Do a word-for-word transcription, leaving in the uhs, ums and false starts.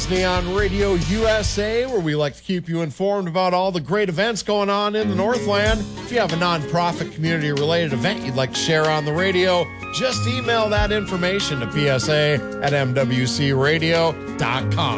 listening on Radio U S A, where we like to keep you informed about all the great events going on in the Northland. If you have a nonprofit community-related event you'd like to share on the radio, just email that information to P S A at M W C radio dot com.